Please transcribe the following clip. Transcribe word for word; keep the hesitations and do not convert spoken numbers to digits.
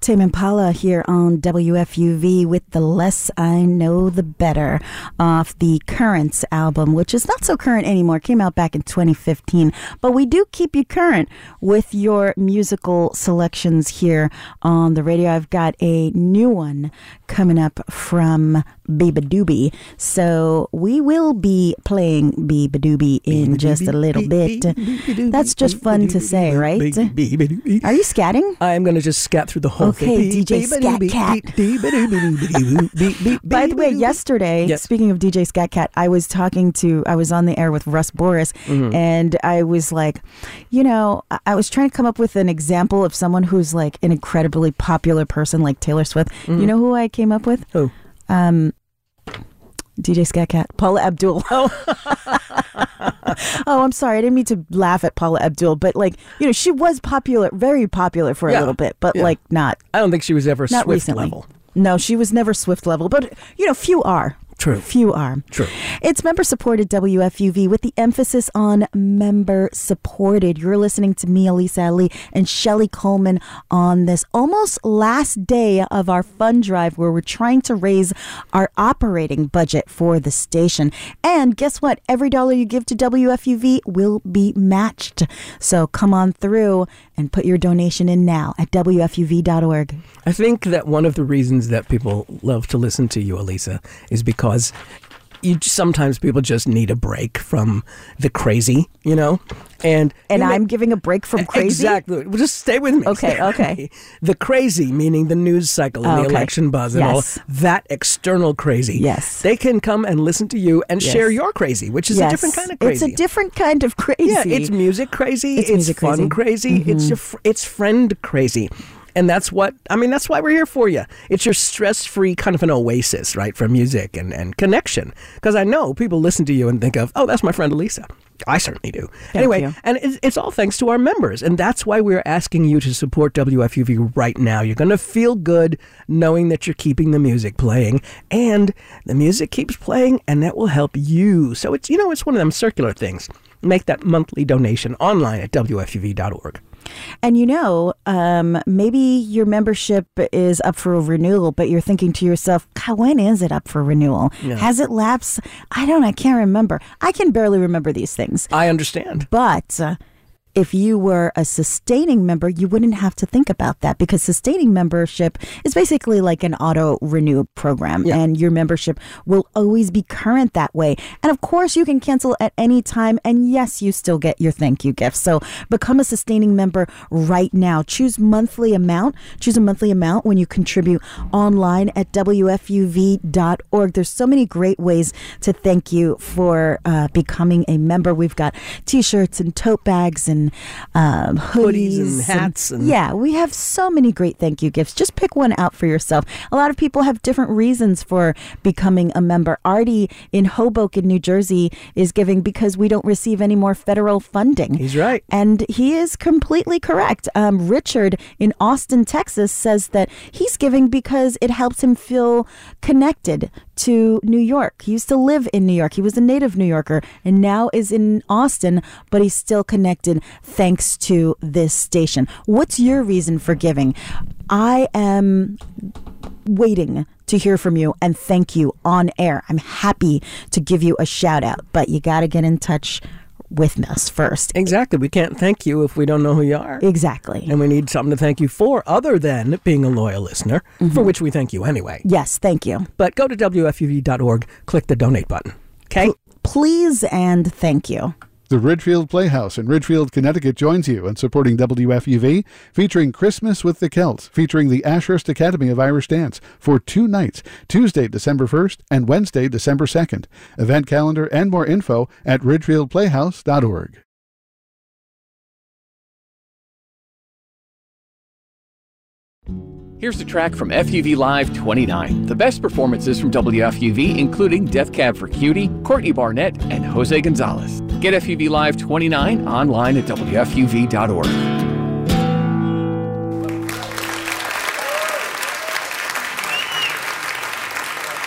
Tame Impala here on W F U V with The Less I Know The Better off the Currents album, which is not so current anymore. Came out back in twenty fifteen. But we do keep you current with your musical selections here on the radio. I've got a new one coming up from Beabadoobee. So we will be playing Beabadoobee in just a little bit. That's just fun to say, right? Are you scatting? I'm going to just scat through the whole okay, thing. D J Scat Cat. By the way, yesterday, yes. Speaking of D J Scat Cat, I was talking to, I was on the air with Russ Boris, mm-hmm. and I was like, you know, I was trying to come up with an example of someone who's like an incredibly popular person like Taylor Swift. Mm-hmm. You know who I came up with? Who? Um, D J Scat Cat. Paula Abdul. Oh. oh, I'm sorry. I didn't mean to laugh at Paula Abdul, but like, you know, she was popular, very popular for a yeah. little bit, but yeah. like not. I don't think she was ever not Swift recently. level. No, she was never Swift level, but you know, few are. True. Few are. True. It's member-supported W F U V with the emphasis on member-supported. You're listening to me, Elisa Ali, and Shelly Coleman on this almost last day of our fund drive where we're trying to raise our operating budget for the station. And guess what? Every dollar you give to W F U V will be matched. So come on through and put your donation in now at W F U V dot org. I think that one of the reasons that people love to listen to you, Elisa, is because Because you sometimes people just need a break from the crazy, you know, and and you know, I'm giving a break from crazy. Exactly. Well, just stay with me. Okay. Okay. Me. The crazy, meaning the news cycle and oh, the okay. election buzz and yes. all that external crazy. Yes. They can come and listen to you and yes. share your crazy, which is yes. a different kind of crazy. It's a different kind of crazy. Yeah. It's music crazy. It's, it's music fun crazy. crazy. Mm-hmm. It's your, it's friend crazy. And that's what, I mean, that's why we're here for you. It's your stress-free kind of an oasis, right, for music and, and connection. Because I know people listen to you and think of, oh, that's my friend Elisa. I certainly do. Thank anyway, you. and it's, it's all thanks to our members. And that's why we're asking you to support W F U V right now. You're going to feel good knowing that you're keeping the music playing. And the music keeps playing, and that will help you. So it's, you know, it's one of them circular things. Make that monthly donation online at W F U V dot org. And you know, um, maybe your membership is up for renewal, but you're thinking to yourself, God, when is it up for renewal? Yeah. Has it lapsed? I don't, I can't remember. I can barely remember these things. I understand. But uh, if you were a sustaining member, you wouldn't have to think about that because sustaining membership is basically like an auto renew program yeah. and your membership will always be current that way. And of course, you can cancel at any time. And yes, you still get your thank you gift. So become a sustaining member right now. Choose monthly amount. Choose a monthly amount when you contribute online at W F U V dot org. There's so many great ways to thank you for uh, becoming a member. We've got t-shirts and tote bags and Um, hoodies, hoodies and hats. And, and yeah, we have so many great thank you gifts. Just pick one out for yourself. A lot of people have different reasons for becoming a member. Artie in Hoboken, New Jersey is giving because we don't receive any more federal funding. He's right. And he is completely correct. Um, Richard in Austin, Texas says that he's giving because it helps him feel connected to New York. He used to live in New York. He was a native New Yorker and now is in Austin, but he's still connected thanks to this station. What's your reason for giving? I am waiting to hear from you and thank you on air. I'm happy to give you a shout out, but you got to get in touch with us first. Exactly. We can't thank you if we don't know who you are. Exactly. And we need something to thank you for other than being a loyal listener, mm-hmm. for which we thank you anyway. Yes, thank you. But go to W F U V dot org, click the donate button. Okay? P- please and thank you. The Ridgefield Playhouse in Ridgefield, Connecticut joins you in supporting W F U V, featuring Christmas with the Celts, featuring the Ashurst Academy of Irish Dance for two nights, Tuesday, December first and Wednesday, December second. Event calendar and more info at ridgefield playhouse dot org. Here's the track from F U V Live twenty-nine. The best performances from W F U V, including Death Cab for Cutie, Courtney Barnett, and Jose Gonzalez. Get F U V Live twenty-nine online at W F U V dot org.